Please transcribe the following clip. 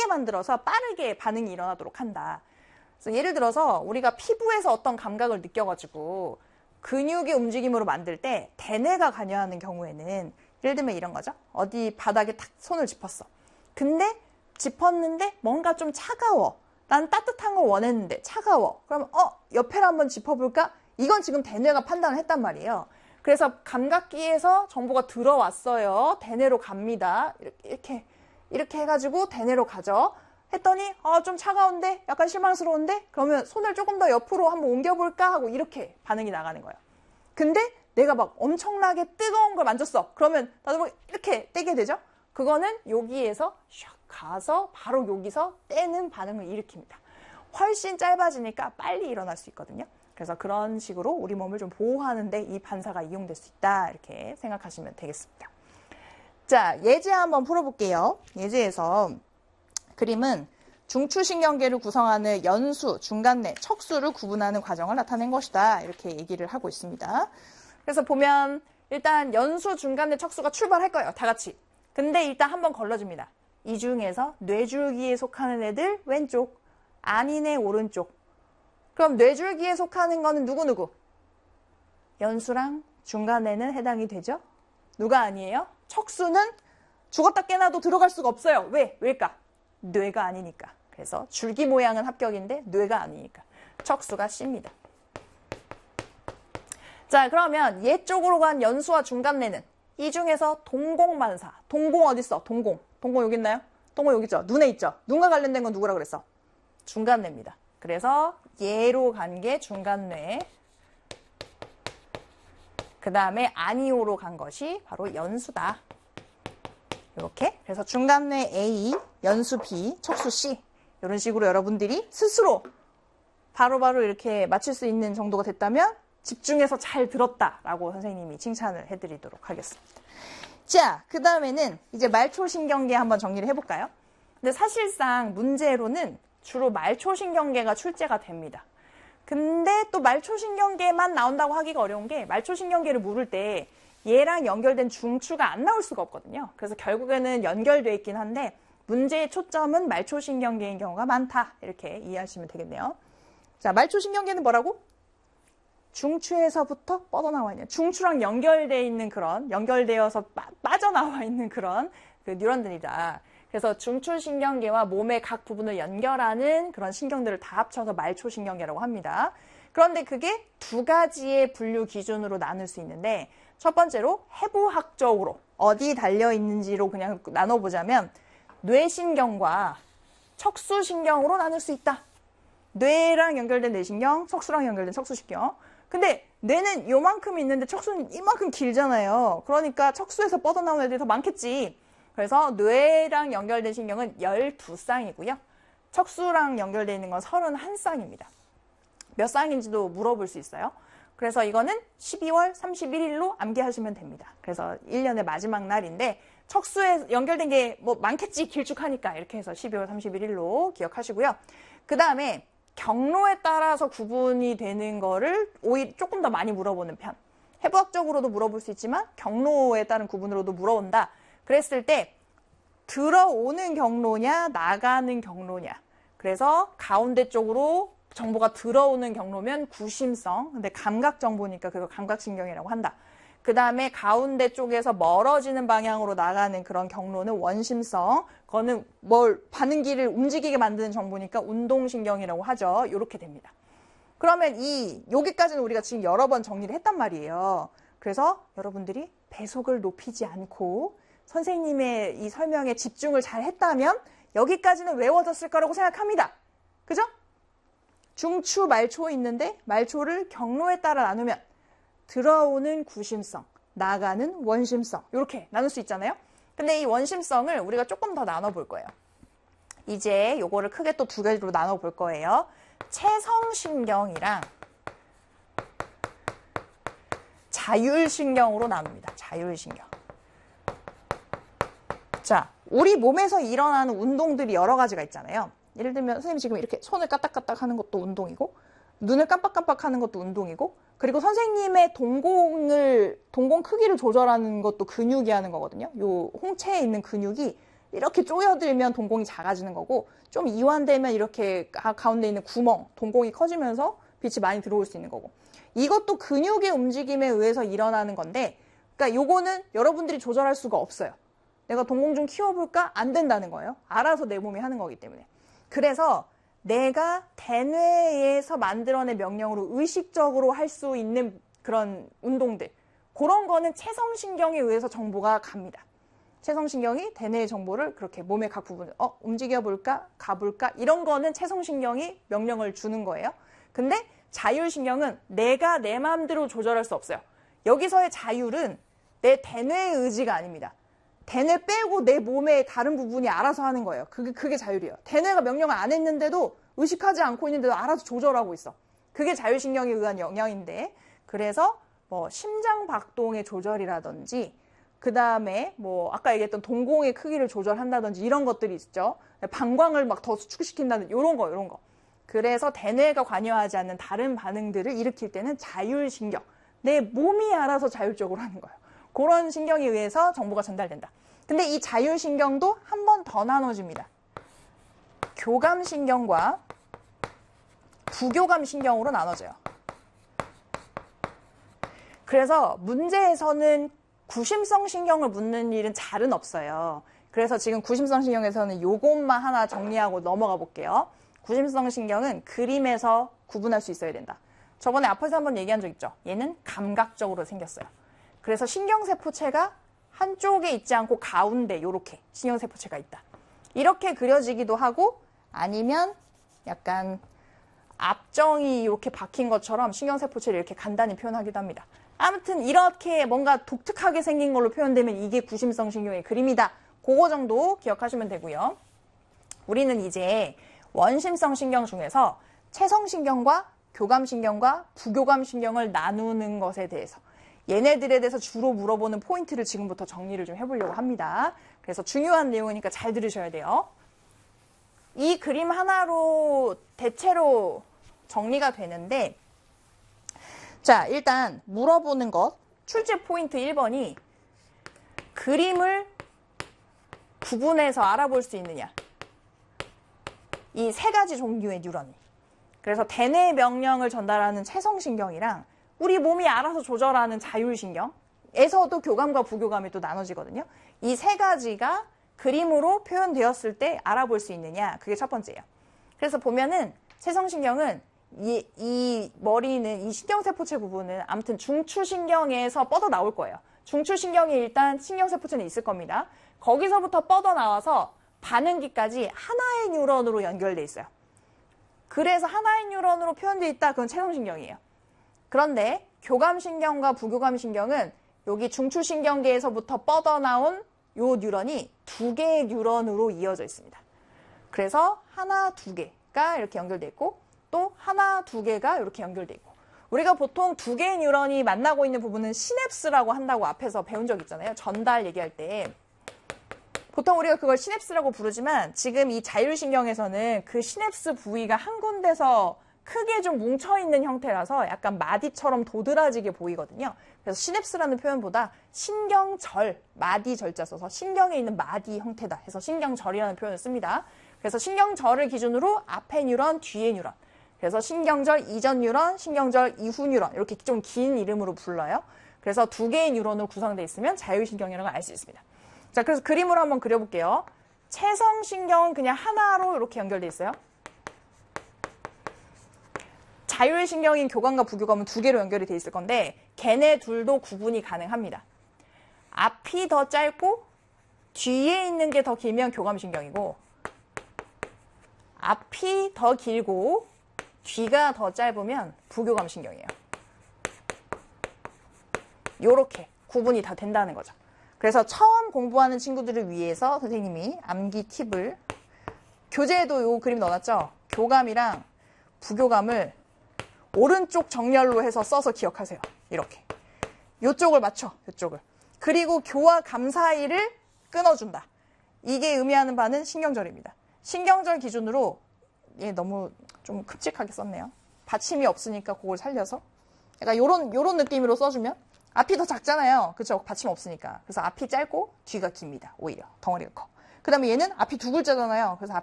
크게 만들어서 빠르게 반응이 일어나도록 한다. 그래서 예를 들어서 우리가 피부에서 어떤 감각을 느껴가지고 근육의 움직임으로 만들 때 대뇌가 관여하는 경우에는 예를 들면 이런 거죠. 어디 바닥에 탁 손을 짚었어. 근데 짚었는데 뭔가 좀 차가워. 난 따뜻한 걸 원했는데 차가워. 그러면 옆에를 한번 짚어볼까? 이건 지금 대뇌가 판단을 했단 말이에요. 그래서 감각기에서 정보가 들어왔어요. 대뇌로 갑니다. 이렇게 해가지고 대뇌로 가죠. 했더니 좀 차가운데? 약간 실망스러운데? 그러면 손을 조금 더 옆으로 한번 옮겨볼까? 하고 이렇게 반응이 나가는 거예요. 근데 내가 막 엄청나게 뜨거운 걸 만졌어. 그러면 나도 막 이렇게 떼게 되죠? 그거는 여기에서 샥 가서 바로 여기서 떼는 반응을 일으킵니다. 훨씬 짧아지니까 빨리 일어날 수 있거든요. 그래서 그런 식으로 우리 몸을 좀 보호하는데 이 반사가 이용될 수 있다. 이렇게 생각하시면 되겠습니다. 자, 예제 한번 풀어볼게요. 예제에서 그림은 중추신경계를 구성하는 연수, 중간내, 척수를 구분하는 과정을 나타낸 것이다. 이렇게 얘기를 하고 있습니다. 그래서 보면 일단 연수, 중간내, 척수가 출발할 거예요. 다 같이. 근데 일단 한번 걸러줍니다. 이 중에서 뇌줄기에 속하는 애들 왼쪽, 아닌 애 오른쪽. 그럼 뇌줄기에 속하는 거는 누구누구? 연수랑 중간에는 해당이 되죠? 누가 아니에요? 척수는 죽었다 깨나도 들어갈 수가 없어요. 왜일까? 뇌가 아니니까. 그래서 줄기 모양은 합격인데 뇌가 아니니까. 척수가 C입니다. 자, 그러면 얘 쪽으로 간 연수와 중간내는 이 중에서 동공반사. 동공 어디 있어? 동공 여기 있나요? 동공 여기 있죠? 눈에 있죠? 눈과 관련된 건 누구라 그랬어? 중간뇌입니다. 그래서 얘로 간 게 중간뇌. 그 다음에 아니오로 간 것이 바로 연수다. 이렇게. 그래서 중간뇌 A, 연수 B, 척수 C. 이런 식으로 여러분들이 스스로 바로바로 이렇게 맞출 수 있는 정도가 됐다면 집중해서 잘 들었다라고 선생님이 칭찬을 해드리도록 하겠습니다. 자, 그 다음에는 이제 말초신경계 한번 정리를 해볼까요? 근데 사실상 문제로는 주로 말초신경계가 출제가 됩니다. 근데 또 말초신경계만 나온다고 하기가 어려운 게 말초신경계를 물을 때 얘랑 연결된 중추가 안 나올 수가 없거든요. 그래서 결국에는 연결돼 있긴 한데 문제의 초점은 말초신경계인 경우가 많다. 이렇게 이해하시면 되겠네요. 자, 말초신경계는 뭐라고? 중추에서부터 뻗어나와 있는, 중추랑 연결되어 있는 그런, 연결되어서 빠져나와 있는 그런 그 뉴런들이다. 그래서 중추신경계와 몸의 각 부분을 연결하는 그런 신경들을 다 합쳐서 말초신경계라고 합니다. 그런데 그게 두 가지의 분류 기준으로 나눌 수 있는데, 첫 번째로 해부학적으로 어디 달려있는지로 그냥 나눠보자면, 뇌신경과 척수신경으로 나눌 수 있다. 뇌랑 연결된 뇌신경, 척수랑 연결된 척수신경. 근데 뇌는 요만큼 있는데 척수는 이만큼 길잖아요. 그러니까 척수에서 뻗어나오는 애들이 더 많겠지. 그래서 뇌랑 연결된 신경은 12쌍이고요. 척수랑 연결되어 있는 건 31쌍입니다. 몇 쌍인지도 물어볼 수 있어요. 그래서 이거는 12월 31일로 암기하시면 됩니다. 그래서 1년의 마지막 날인데 척수에 연결된 게 뭐 많겠지, 길쭉하니까. 이렇게 해서 12월 31일로 기억하시고요. 그 다음에 경로에 따라서 구분이 되는 거를 오히려 조금 더 많이 물어보는 편. 해부학적으로도 물어볼 수 있지만 경로에 따른 구분으로도 물어본다. 그랬을 때 들어오는 경로냐 나가는 경로냐. 그래서 가운데 쪽으로 정보가 들어오는 경로면 구심성. 근데 감각 정보니까 그거 감각신경이라고 한다. 그 다음에 가운데 쪽에서 멀어지는 방향으로 나가는 그런 경로는 원심성. 그거는 반응기를 움직이게 만드는 정보니까 운동신경이라고 하죠. 이렇게 됩니다. 그러면 여기까지는 우리가 지금 여러 번 정리를 했단 말이에요. 그래서 여러분들이 배속을 높이지 않고 선생님의 이 설명에 집중을 잘 했다면 여기까지는 외워졌을 거라고 생각합니다. 그죠? 중추, 말초 있는데 말초를 경로에 따라 나누면 들어오는 구심성, 나가는 원심성 이렇게 나눌 수 있잖아요. 근데 이 원심성을 우리가 조금 더 나눠볼 거예요. 이제 요거를 크게 또 두 가지로 나눠볼 거예요. 체성신경이랑 자율신경으로 나눕니다. 자율신경. 자, 우리 몸에서 일어나는 운동들이 여러 가지가 있잖아요. 예를 들면 선생님이 지금 이렇게 손을 까딱까딱 하는 것도 운동이고 눈을 깜빡깜빡 하는 것도 운동이고 그리고 선생님의 동공 크기를 조절하는 것도 근육이 하는 거거든요. 요 홍채에 있는 근육이 이렇게 쪼여들면 동공이 작아지는 거고, 좀 이완되면 이렇게 가운데 있는 구멍, 동공이 커지면서 빛이 많이 들어올 수 있는 거고. 이것도 근육의 움직임에 의해서 일어나는 건데, 그러니까 요거는 여러분들이 조절할 수가 없어요. 내가 동공 좀 키워볼까? 안 된다는 거예요. 알아서 내 몸이 하는 거기 때문에. 그래서 내가 대뇌에서 만들어낸 명령으로 의식적으로 할 수 있는 그런 운동들, 그런 거는 체성신경에 의해서 정보가 갑니다. 체성신경이 대뇌의 정보를 그렇게 몸의 각 부분을 움직여볼까? 가볼까? 이런 거는 체성신경이 명령을 주는 거예요. 근데 자율신경은 내가 내 마음대로 조절할 수 없어요. 여기서의 자율은 내 대뇌의 의지가 아닙니다. 대뇌 빼고 내 몸의 다른 부분이 알아서 하는 거예요. 그게 자율이에요. 대뇌가 명령을 안 했는데도, 의식하지 않고 있는데도 알아서 조절하고 있어. 그게 자율신경에 의한 영향인데, 그래서 뭐 심장 박동의 조절이라든지, 그 다음에 뭐 아까 얘기했던 동공의 크기를 조절한다든지 이런 것들이 있죠. 방광을 막 더 수축시킨다든지 이런 거. 그래서 대뇌가 관여하지 않는 다른 반응들을 일으킬 때는 자율신경, 내 몸이 알아서 자율적으로 하는 거예요. 그런 신경에 의해서 정보가 전달된다. 근데 이 자율신경도 한 번 더 나눠집니다. 교감신경과 부교감신경으로 나눠져요. 그래서 문제에서는 구심성 신경을 묻는 일은 잘은 없어요. 그래서 지금 구심성 신경에서는 요것만 하나 정리하고 넘어가 볼게요. 구심성 신경은 그림에서 구분할 수 있어야 된다. 저번에 앞에서 한번 얘기한 적 있죠. 얘는 감각적으로 생겼어요. 그래서 신경세포체가 한쪽에 있지 않고 가운데 이렇게 신경세포체가 있다. 이렇게 그려지기도 하고, 아니면 약간 앞정이 이렇게 박힌 것처럼 신경세포체를 이렇게 간단히 표현하기도 합니다. 아무튼 이렇게 뭔가 독특하게 생긴 걸로 표현되면 이게 구심성 신경의 그림이다. 그거 정도 기억하시면 되고요. 우리는 이제 원심성 신경 중에서 체성신경과 교감신경과 부교감신경을 나누는 것에 대해서, 얘네들에 대해서 주로 물어보는 포인트를 지금부터 정리를 좀 해보려고 합니다. 그래서 중요한 내용이니까 잘 들으셔야 돼요. 이 그림 하나로 대체로 정리가 되는데, 자, 일단 물어보는 것, 출제 포인트 1번이 그림을 구분해서 알아볼 수 있느냐. 이 세 가지 종류의 뉴런. 그래서 대뇌 명령을 전달하는 체성신경이랑 우리 몸이 알아서 조절하는 자율신경에서도 교감과 부교감이 또 나눠지거든요. 이 세 가지가 그림으로 표현되었을 때 알아볼 수 있느냐, 그게 첫 번째예요. 그래서 보면은 체성신경은 이 머리는, 이 신경세포체 부분은 아무튼 중추신경에서 뻗어 나올 거예요. 중추신경에 일단 신경세포체는 있을 겁니다. 거기서부터 뻗어 나와서 반응기까지 하나의 뉴런으로 연결돼 있어요. 그래서 하나의 뉴런으로 표현되어 있다, 그건 체성신경이에요. 그런데 교감신경과 부교감신경은 여기 중추신경계에서부터 뻗어나온 요 뉴런이 두 개의 뉴런으로 이어져 있습니다. 그래서 하나, 두 개가 이렇게 연결돼 있고, 또 하나, 두 개가 이렇게 연결돼 있고, 우리가 보통 두 개의 뉴런이 만나고 있는 부분은 시냅스라고 한다고 앞에서 배운 적 있잖아요. 전달 얘기할 때. 보통 우리가 그걸 시냅스라고 부르지만, 지금 이 자율신경에서는 그 시냅스 부위가 한 군데서 크게 좀 뭉쳐있는 형태라서 약간 마디처럼 도드라지게 보이거든요. 그래서 시냅스라는 표현보다 신경절, 마디 절자 써서 신경에 있는 마디 형태다 해서 신경절이라는 표현을 씁니다. 그래서 신경절을 기준으로 앞에 뉴런, 뒤에 뉴런. 그래서 신경절 이전 뉴런, 신경절 이후 뉴런, 이렇게 좀 긴 이름으로 불러요. 그래서 두 개의 뉴런으로 구성되어 있으면 자율신경이라는 걸 알 수 있습니다. 자, 그래서 그림으로 한번 그려볼게요. 체성신경은 그냥 하나로 이렇게 연결되어 있어요. 자율신경인 교감과 부교감은 두 개로 연결이 돼 있을 건데, 걔네 둘도 구분이 가능합니다. 앞이 더 짧고 뒤에 있는 게 더 길면 교감신경이고, 앞이 더 길고 뒤가 더 짧으면 부교감신경이에요. 요렇게 구분이 다 된다는 거죠. 그래서 처음 공부하는 친구들을 위해서 선생님이 암기 팁을, 교재에도 요 그림 넣어놨죠? 교감이랑 부교감을 오른쪽 정렬로 해서 써서 기억하세요. 이렇게. 요쪽을 맞춰, 요쪽을. 그리고 교와 감 사이를 끊어준다. 이게 의미하는 바는 신경절입니다. 신경절 기준으로, 얘 너무 좀 큼직하게 썼네요. 받침이 없으니까 그걸 살려서. 약간 요런 느낌으로 써주면, 앞이 더 작잖아요. 그쵸? 받침 없으니까. 그래서 앞이 짧고 뒤가 깁니다. 오히려. 덩어리가 커. 그 다음에 얘는 앞이 두 글자잖아요. 그래서